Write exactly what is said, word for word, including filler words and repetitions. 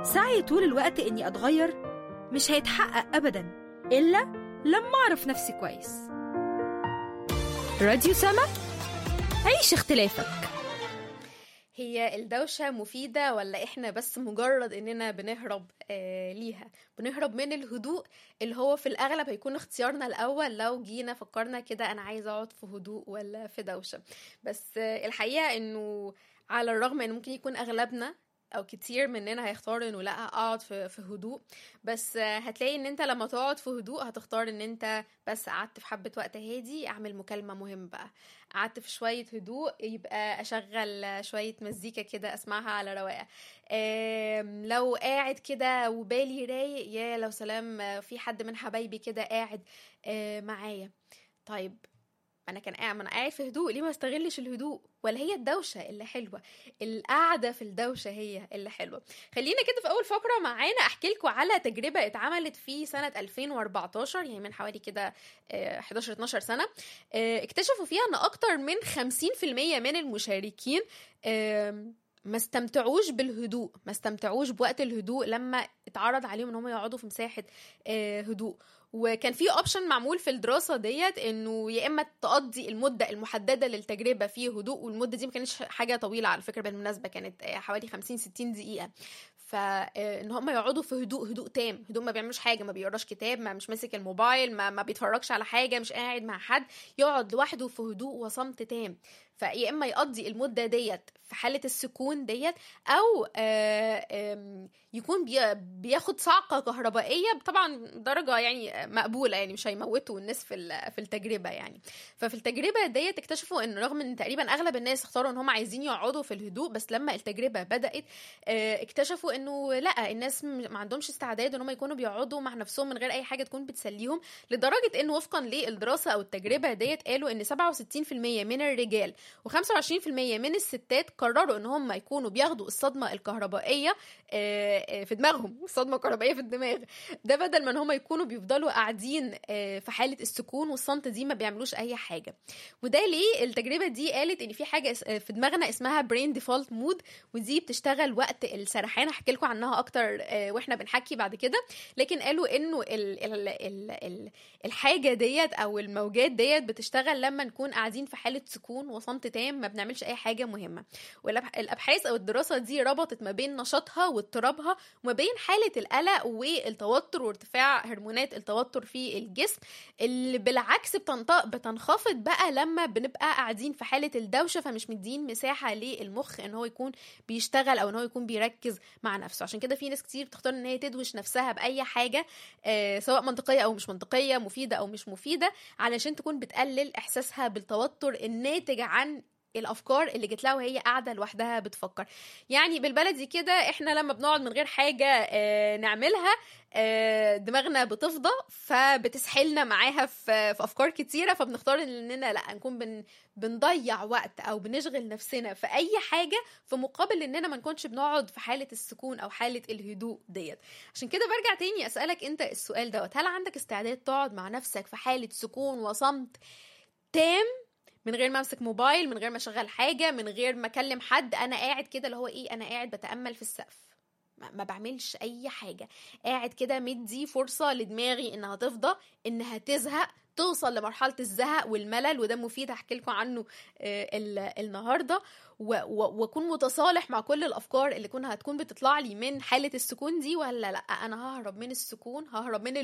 سعي طول الوقت إني أتغير مش هيتحقق أبداً إلا لما أعرف نفسي كويس. راديو سما، عيش اختلافك. هي الدوشة مفيدة ولا إحنا بس مجرد إننا بنهرب آه ليها؟ بنهرب من الهدوء اللي هو في الأغلب هيكون اختيارنا الأول لو جينا فكرنا كده أنا عايزة أقعد في هدوء ولا في دوشة. بس آه الحقيقة إنه على الرغم إن ممكن يكون أغلبنا او كتير مننا هيختار انه لا اقعد في في هدوء، بس هتلاقي ان انت لما تقعد في هدوء هتختار ان انت بس قعدت في حبة وقت هادي اعمل مكالمة مهم بقى، قعدت في شوية هدوء يبقى اشغل شوية مزيكا كده اسمعها على رواقة، لو قاعد كده وبالي رايق يا لو سلام في حد من حبايبي كده قاعد معايا. طيب انا كان قاعد انا قاعد في هدوء، ليه ما استغلش الهدوء؟ ولا هي الدوشه اللي حلوه؟ القعده في الدوشه هي اللي حلوه. خلينا كده في اول فقره معانا احكي لكم على تجربه اتعملت في سنه ألفين وأربعتاشر، يعني من حوالي كده احداشر اتناشر سنه. اكتشفوا فيها ان اكتر من خمسين في المية من المشاركين ما استمتعوش بالهدوء، ما استمتعوش بوقت الهدوء لما اتعرض عليهم ان هم يقعدوا في مساحه هدوء. وكان في اوبشن معمول في الدراسه ديت انه يا اما تقضي المده المحدده للتجربه في هدوء، والمده دي ما كانتش حاجه طويله على فكره، بالمناسبه كانت حوالي خمسين ستين دقيقه، فان هم يقعدوا في هدوء هدوء تام، هدوء ما بيعملوش حاجه، ما بيقراش كتاب، ما مش ماسك الموبايل، ما, ما بيتفرجش على حاجه، مش قاعد مع حد، يقعد لوحده في هدوء وصمت تام. فيا اما يقضي المده ديت في حاله السكون ديت، او آآ آآ يكون بياخد صعقه كهربائيه طبعا درجه يعني مقبوله، يعني مش هيموتوا الناس في في التجربه يعني. ففي التجربه ديت اكتشفوا ان رغم ان تقريبا اغلب الناس اختاروا ان هم عايزين يقعدوا في الهدوء، بس لما التجربه بدات اكتشفوا انه لا، الناس ما عندهمش استعداد ان هم يكونوا بيقعدوا مع نفسهم من غير اي حاجه تكون بتسليهم، لدرجه ان وفقا للدراسه او التجربه ديت قالوا ان سبعة وستين في المية من الرجال وخمسة وعشرين في المية من الستات قرروا ان هم يكونوا بياخدوا الصدمه الكهربائيه في دماغهم، الصدمه الكهربائيه في الدماغ ده، بدل ما ان هم يكونوا بيفضلوا قاعدين في حاله السكون والصمت دي ما بيعملوش اي حاجه. وده ليه التجربه دي قالت ان في حاجه في دماغنا اسمها برين ديفولت مود، ودي بتشتغل وقت السرحان، هحكي لكم عنها اكتر واحنا بنحكي بعد كده. لكن قالوا انه ال ال ال ال الحاجه ديت او الموجات ديت بتشتغل لما نكون قاعدين في حاله سكون وصمت تام ما بنعملش اي حاجه مهمه. والابحاث او الدراسه دي ربطت ما بين نشاطها واضطرابها وما بين حاله القلق والتوتر وارتفاع هرمونات التوتر في الجسم، اللي بالعكس بتنخفض بقى لما بنبقى قاعدين في حاله الدوشه، فمش مدين مساحه للمخ ان هو يكون بيشتغل او ان هو يكون بيركز مع نفسه. عشان كده في ناس كتير بتختار ان هي تدوش نفسها باي حاجه آه سواء منطقيه او مش منطقيه، مفيده او مش مفيده، علشان تكون بتقلل احساسها بالتوتر الناتج عن الافكار اللي جت لها وهي قاعده لوحدها بتفكر. يعني بالبلدي كده احنا لما بنقعد من غير حاجه اه نعملها اه دماغنا بتفضى، فبتسحلنا معاها في, في افكار كتيره، فبنختار اننا لا نكون بن بنضيع وقت او بنشغل نفسنا في اي حاجه في مقابل اننا ما نكونش بنقعد في حاله السكون او حاله الهدوء ديت. عشان كده برجع تاني اسالك انت السؤال دوت، هل عندك استعداد تقعد مع نفسك في حاله سكون وصمت تام من غير ما امسك موبايل، من غير ما اشغل حاجه، من غير ما اكلم حد، انا قاعد كده اللي هو ايه، انا قاعد بتامل في السقف، ما بعملش اي حاجه، قاعد كده مدي فرصه لدماغي انها تفضى، انها تزهق، توصل لمرحله الزهق والملل، وده مفيد هحكي لكم عنه النهارده، واكون متصالح مع كل الافكار اللي كنت هتكون بتطلع لي من حاله السكون دي، ولا لا انا ههرب من السكون، ههرب من